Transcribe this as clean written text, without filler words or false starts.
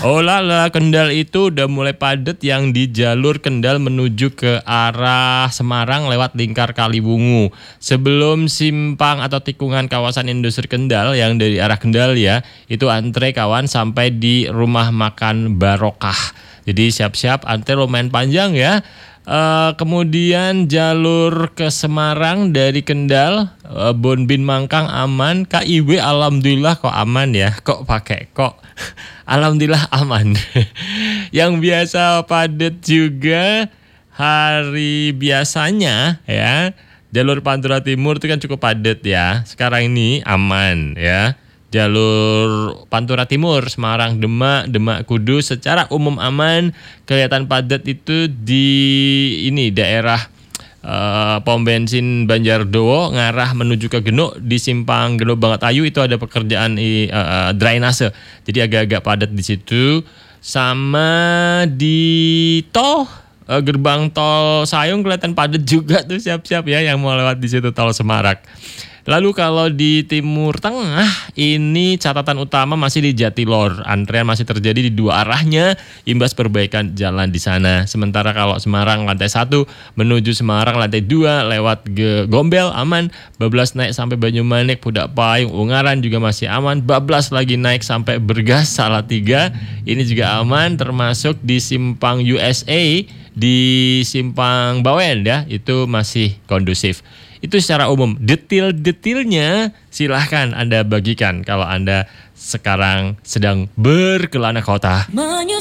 Oh lala, Kendal itu udah mulai padat yang di jalur Kendal menuju ke arah Semarang lewat lingkar Kaliwungu. Sebelum simpang atau tikungan kawasan industri Kendal yang dari arah Kendal ya, itu antre kawan sampai di rumah makan Barokah. Jadi siap-siap antre lumayan panjang ya. Kemudian jalur ke Semarang dari Kendal, Bonbin Mangkang aman, KIW alhamdulillah kok aman ya, kok pakai kok. Alhamdulillah aman. Yang biasa padat juga hari biasanya ya, jalur Pantura Timur itu kan cukup padat ya. Sekarang ini aman ya. Jalur Pantura Timur, Semarang, Demak, Demak Kudus secara umum aman. Kelihatan padat itu di ini daerah pom bensin Banjardowo ngarah menuju ke Genuk di simpang Genuk Bangatayu itu ada pekerjaan drainase. Jadi agak-agak padat di situ. Sama di gerbang tol Sayung kelihatan padat juga tuh, siap-siap ya yang mau lewat di situ tol Semarak. Lalu kalau di Timur Tengah ini catatan utama masih di Jatilor. Antrean masih terjadi di dua arahnya imbas perbaikan jalan di sana. Sementara kalau Semarang lantai 1 menuju Semarang lantai 2 lewat Gombel aman. Bablas naik sampai Banyumanik, Pudak Payung, Ungaran juga masih aman. Bablas lagi naik sampai Bergas, Salatiga. Ini juga aman termasuk di simpang USA, di simpang Bawen ya, itu masih kondusif. Itu secara umum. Detail-detailnya silahkan Anda bagikan kalau Anda sekarang sedang berkelana kota.